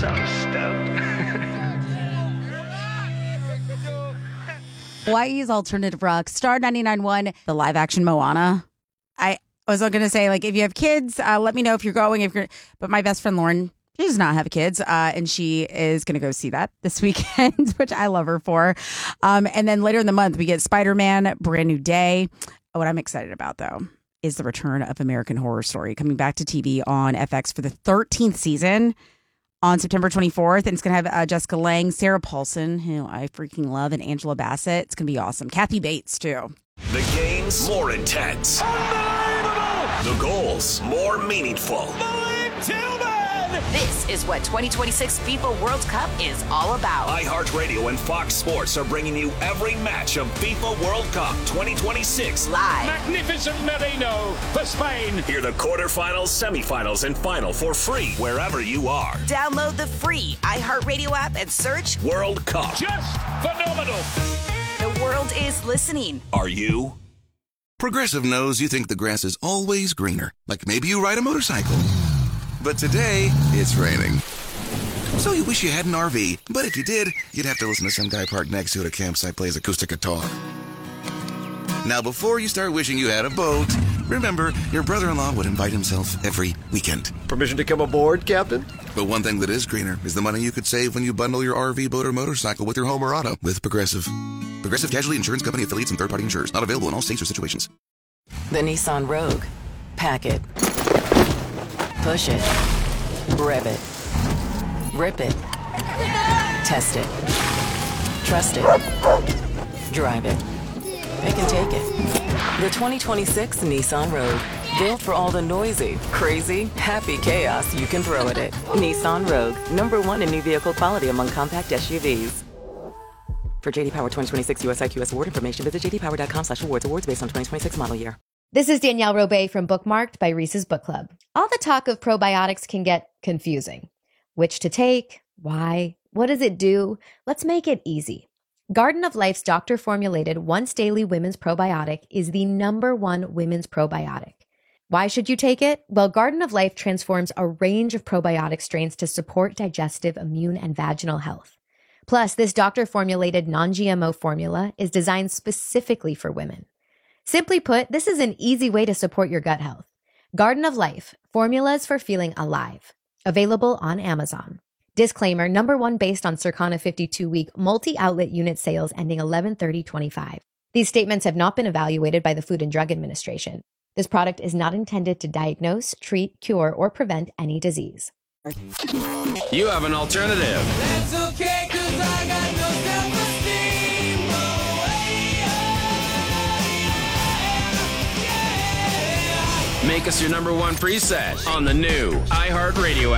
Hawaii's alternative rock, Star 99.1, the live action Moana. I was going to say, like, if you have kids, let me know if you're going. But my best friend Lauren, she does not have kids, and she is going to go see that this weekend, which I love her for. And then later in the month, we get Spider-Man, Brand New Day. What I'm excited about, though, is the return of American Horror Story coming back to TV on FX for the 13th season on September 24th. And it's going to have Jessica Lange, Sarah Paulson, who I freaking love, and Angela Bassett. It's going to be awesome. Kathy Bates, too. The games more intense. The goals more meaningful. This is what 2026 FIFA World Cup is all about. iHeartRadio and Fox Sports are bringing you every match of FIFA World Cup 2026 live. Magnificent Merino for Spain. Hear the quarterfinals, semifinals, and final for free wherever you are. Download the free iHeartRadio app and search World Cup. Just phenomenal. The world is listening. Are you? Progressive knows you think the grass is always greener. Like maybe you ride a motorcycle. But today, it's raining. So you wish you had an RV, but if you did, you'd have to listen to some guy parked next to it at a campsite plays acoustic guitar. Now, before you start wishing you had a boat, remember, your brother-in-law would invite himself every weekend. Permission to come aboard, Captain? But one thing that is greener is the money you could save when you bundle your RV, boat, or motorcycle with your home or auto with Progressive. Progressive Casualty Insurance Company affiliates and third-party insurers. Not available in all states or situations. The Nissan Rogue. Pack it. Push it. Rev it. Rip it. Test it. Trust it. Drive it. It can take it. The 2026 Nissan Rogue. Built for all the noisy, crazy, happy chaos you can throw at it. Nissan Rogue. #1 in new vehicle quality among compact SUVs. For JD Power 2026 US IQS award information, visit jdpower.com/awards. Awards based on 2026 model year. This is Danielle Robay from Bookmarked by Reese's Book Club. All the talk of probiotics can get confusing. Which to take? Why? What does it do? Let's make it easy. Garden of Life's doctor-formulated once-daily women's probiotic is the #1 women's probiotic. Why should you take it? Well, Garden of Life transforms a range of probiotic strains to support digestive, immune, and vaginal health. Plus, this doctor-formulated non-GMO formula is designed specifically for women. Simply put, this is an easy way to support your gut health. Garden of Life, formulas for feeling alive. Available on Amazon. Disclaimer, #1 based on Circana 52-week multi-outlet unit sales ending 11/30/25. These statements have not been evaluated by the Food and Drug Administration. This product is not intended to diagnose, treat, cure, or prevent any disease. You have an alternative. That's okay, 'cause I got no self-esteem. Make us your #1 preset on the new iHeartRadio